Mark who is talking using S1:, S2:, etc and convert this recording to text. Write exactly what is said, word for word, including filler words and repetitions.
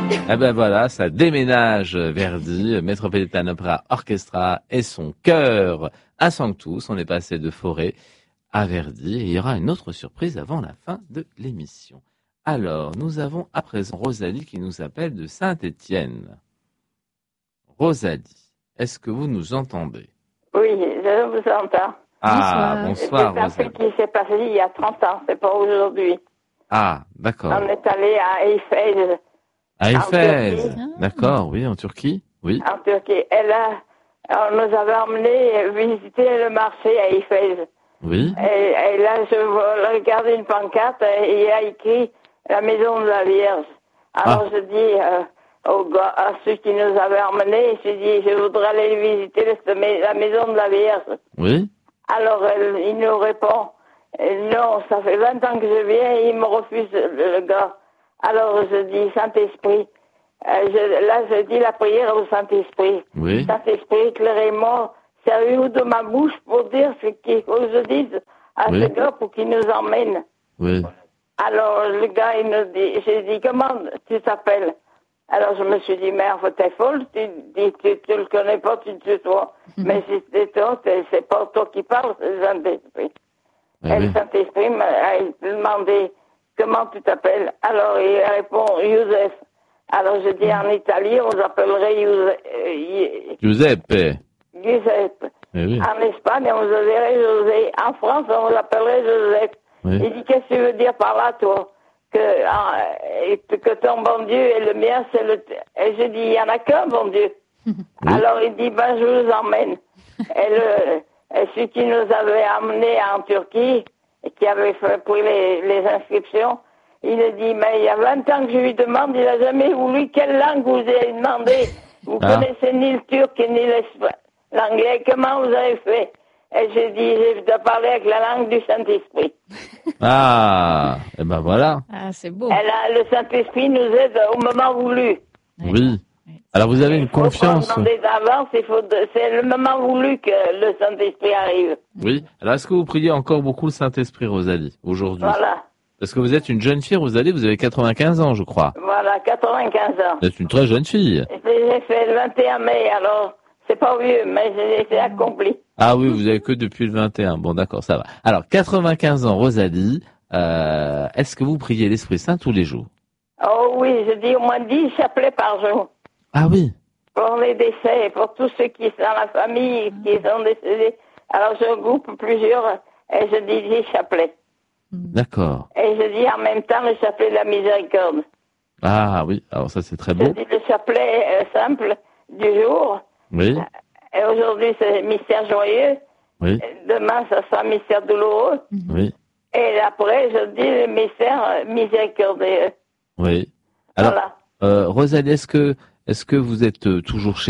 S1: Eh ben voilà, ça déménage Verdi, Metropolitan Opera Orchestra et son chœur à Sanctus. On est passé de Forêt à Verdi et il y aura une autre surprise avant la fin de l'émission. Alors, nous avons à présent Rosalie qui nous appelle de Saint-Étienne. Rosalie, est-ce que vous nous entendez?
S2: Oui, je vous entends.
S1: Ah, bonsoir,
S2: bonsoir c'est un fait qui s'est passé il y a trente ans, c'est pas aujourd'hui.
S1: Ah, d'accord.
S2: On est allé à Éphèse.
S1: À Éphèse, d'accord, oui, en Turquie, oui.
S2: En Turquie. Et là, on nous avait emmené visiter le marché à Éphèse.
S1: Oui.
S2: Et, et là, je regardais une pancarte et il y a écrit la maison de la Vierge. Alors ah. je dis euh, au gars, à ceux qui nous avaient emmenés, je dis, je voudrais aller visiter le, la maison de la Vierge.
S1: Oui.
S2: Alors elle, il nous répond, non, ça fait vingt ans que je viens et il me refuse le, le gars. Alors je dis, Saint-Esprit, euh, je, là je dis la prière au Saint-Esprit.
S1: Oui.
S2: Saint-Esprit, éclairez-moi, servez-vous de ma bouche pour dire ce qu'il faut que je dise à oui. ce gars pour qu'il nous emmène.
S1: Oui.
S2: Alors le gars, il nous dit, j'ai dit, comment tu t'appelles? Alors je me suis dit, merde, t'es folle, tu dis, tu, tu le connais pas, tu te tutoies. Mais si c'est toi, c'est pas toi qui parles, c'est le Saint-Esprit.
S1: Ah,
S2: et
S1: oui.
S2: le Saint-Esprit m'a demandé, comment tu t'appelles? Alors il répond, Youssef. Alors je dis, en Italie, on s'appellerait Youssef.
S1: Giuseppe.
S2: Giuseppe.
S1: Eh oui.
S2: En Espagne, on s'appellerait José. En France, on l'appellerait Joseph.
S1: Oui.
S2: Il dit, qu'est-ce que tu veux dire par là, toi? Que, euh, que ton bon Dieu et le mien, c'est le... Et je dis, il n'y en a qu'un bon Dieu. Oui. Alors il dit, ben je vous emmène. et, le, et celui qui nous avait amenés en Turquie, et qui avait fait pris les, les inscriptions, il a dit, mais il y a vingt ans que je lui demande, il n'a jamais voulu quelle langue vous avez demandé. Vous ah. connaissez ni le turc ni l'anglais, comment vous avez fait? Et j'ai dit, je dois parler avec la langue du Saint-Esprit.
S1: Ah, et ben voilà.
S3: Ah, c'est beau.
S2: Et là, le Saint-Esprit nous aide au moment voulu.
S1: Oui. Alors vous avez une confiance.
S2: Il faut demander d'avance, il faut de... c'est le moment voulu que le Saint-Esprit arrive.
S1: Oui. Alors est-ce que vous priez encore beaucoup le Saint-Esprit, Rosalie, aujourd'hui?
S2: Voilà.
S1: Parce que vous êtes une jeune fille, Rosalie, vous avez quatre-vingt-quinze ans, je crois.
S2: Voilà, quatre-vingt-quinze ans.
S1: Vous êtes une très jeune fille.
S2: J'ai fait le vingt et un mai, alors c'est pas vieux, mais j'ai accompli.
S1: Ah oui, vous avez que depuis le vingt et un. Bon, d'accord, ça va. Alors, quatre-vingt-quinze ans, Rosalie, euh, est-ce que vous priez l'Esprit Saint tous les jours?
S2: Oh oui, je dis au moins dix chapelets par jour.
S1: Ah oui.
S2: Pour les décès, pour tous ceux qui sont dans la famille, qui sont décédés. Alors, je regroupe plusieurs et je dis dix chapelets.
S1: D'accord.
S2: Et je dis en même temps le chapelet de la miséricorde.
S1: Ah oui, alors ça c'est très beau.
S2: Je dis le chapelet euh, simple du jour.
S1: Oui.
S2: Et aujourd'hui c'est mystère joyeux.
S1: Oui.
S2: Demain ça sera mystère douloureux.
S1: Oui.
S2: Et après je dis le mystère miséricordieux.
S1: Oui. Alors,
S2: voilà.
S1: euh, Rosalie, est-ce que, est-ce que vous êtes toujours chez